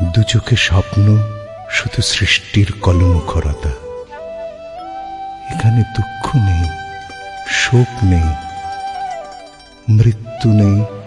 দু চোখে স্বপ্ন, শুধু সৃষ্টির কলমুখরতা। এখানে দুঃখ নেই, শোক নেই, মৃত্যু নেই,